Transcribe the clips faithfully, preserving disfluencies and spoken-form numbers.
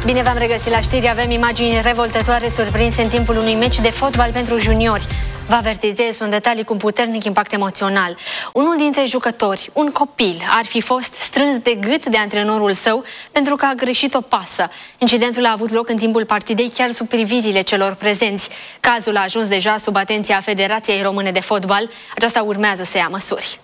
Bine v-am regăsit la știri. Avem imagini revoltătoare surprinse în timpul unui meci de fotbal pentru juniori. Vă avertizez, sunt detalii cu un puternic impact emoțional. Unul dintre jucători, un copil, ar fi fost strâns de gât de antrenorul său pentru că a greșit o pasă. Incidentul a avut loc în timpul partidei, chiar sub privirile celor prezenți. Cazul a ajuns deja sub atenția Federației Române de Fotbal. Aceasta urmează să ia măsuri.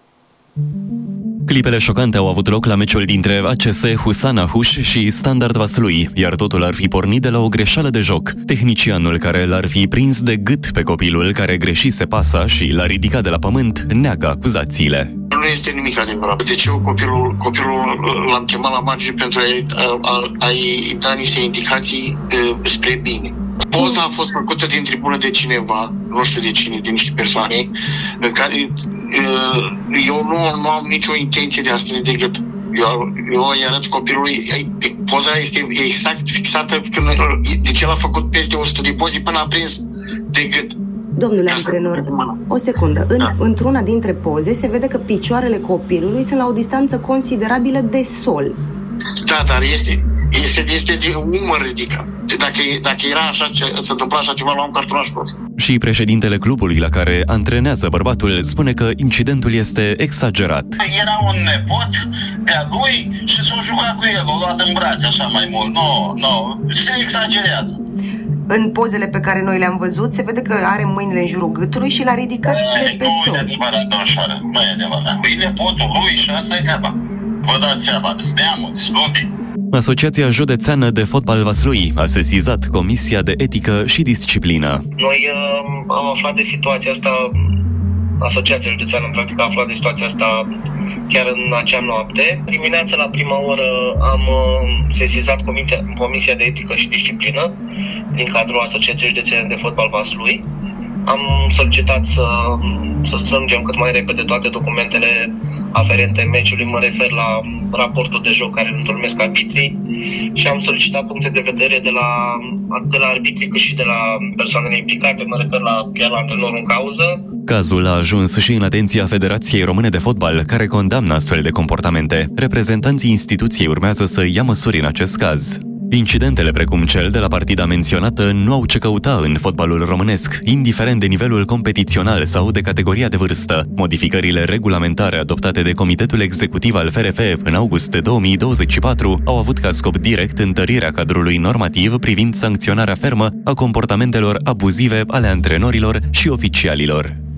Clipele șocante au avut loc la meciul dintre A C S Husana Huș și Standard Vaslui, iar totul ar fi pornit de la o greșeală de joc. Tehnicianul care l-ar fi prins de gât pe copilul care greșise pasa și l-a ridicat de la pământ neagă acuzațiile. Nu este nimic adevărat. Deci eu copilul, copilul l-am chemat la margine pentru a-i, a, a-i da niște indicații uh, spre bine. Poza a fost făcută din tribună de cineva, nu știu de cine, de niște persoane, în care uh, eu nu, nu am nicio intenție de a strânge de gât. Eu, eu îi arăt copilului, poza este exact fixată, când, deci el a făcut peste o sută de poze până a prins de gât. Domnule antrenor, o secundă. În, da. Într-una dintre poze se vede că picioarele copilului sunt la o distanță considerabilă de sol. Da, dar este, este, este de umăr ridicat. Dacă, dacă era așa, se întâmpla așa ceva, luam cartonașul ăsta. Și președintele clubului la care antrenează bărbatul spune că incidentul este exagerat. Era un nepot de-a lui și s-a jucat cu el, l-a luat în brațe așa mai mult. Nu, nu, se exagerează. În pozele pe care noi le-am văzut, se vede că are mâinile în jurul gâtului și l-a ridicat pe, pe sol. Nu e adevărat, domnșoară, nu e adevărat. E nepotul lui și asta e treaba. Vă dați seama, steamul, slumbii. Asociația Județeană de Fotbal Vaslui a sesizat Comisia de Etică și Disciplină. Noi uh, am aflat de situația asta, Asociația Județeană, în practic, a aflat de situația asta chiar în acea noapte. Dimineața, la prima oră, am uh, sesizat Comisia, Comisia de Etică și Disciplină din cadrul Asociației Județene de Fotbal Vaslui. Am solicitat să, să strângem cât mai repede toate documentele aferente meciului, mă refer la raportul de joc care îl întocmesc arbitrii, și am solicitat puncte de vedere de la, de la arbitrii cât și de la persoanele implicate, mă refer la, chiar la antrenorul în cauză. Cazul a ajuns și în atenția Federației Române de Fotbal, care condamnă astfel de comportamente. Reprezentanții instituției urmează să ia măsuri în acest caz. Incidentele precum cel de la partida menționată nu au ce căuta în fotbalul românesc, indiferent de nivelul competițional sau de categoria de vârstă. Modificările regulamentare adoptate de Comitetul Executiv al F R F în august două mii douăzeci și patru au avut ca scop direct întărirea cadrului normativ privind sancționarea fermă a comportamentelor abuzive ale antrenorilor și oficialilor.